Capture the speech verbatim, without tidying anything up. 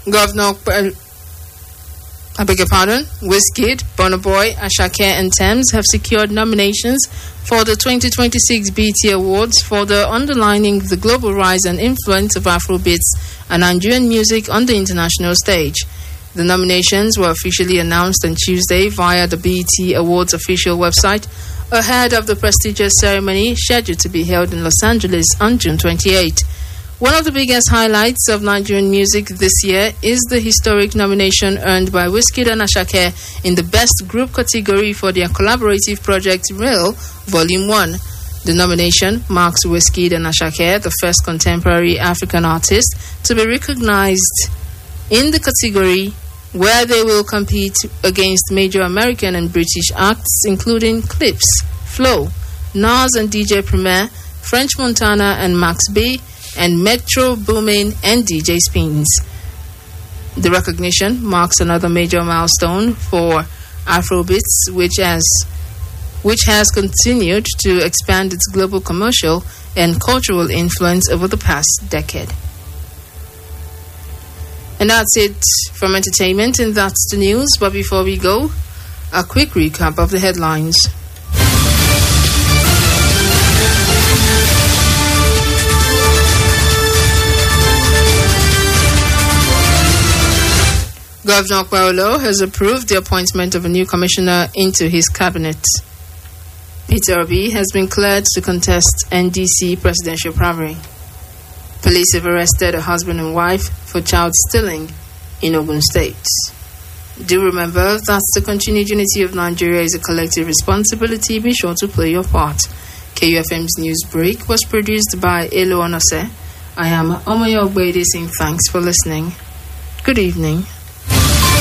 Governor, uh, I beg your pardon, Wizkid, Burna Boy, Asake, and Tems have secured nominations for the twenty twenty-six B E T Awards for the underlining the global rise and influence of Afrobeats and Nigerian music on the international stage. The nominations were officially announced on Tuesday via the B E T Awards official website ahead of the prestigious ceremony scheduled to be held in Los Angeles on June twenty-eighth. One of the biggest highlights of Nigerian music this year is the historic nomination earned by Wizkid and Asake in the Best Group category for their collaborative project Real Volume one. The nomination marks Wizkid and Asake, the first contemporary African artist to be recognized in the category, where they will compete against major American and British acts including Clips, Flo, Nas and D J Premier, French Montana and Max B, and Metro Boomin and D J Spins. The recognition marks another major milestone for Afrobeats, which has which has continued to expand its global commercial and cultural influence over the past decade. And that's it from entertainment, and that's the news. But before we go, a quick recap of the headlines. Governor Okpebholo has approved the appointment of a new commissioner into his cabinet. Peter Obi has been cleared to contest N D C presidential primary. Police have arrested a husband and wife for child stealing in Ogun State. Do remember that the continued unity of Nigeria is a collective responsibility. Be sure to play your part. K U F M's news break was produced by Elo Onose. I am Omoyo Ogbede saying thanks for listening. Good evening.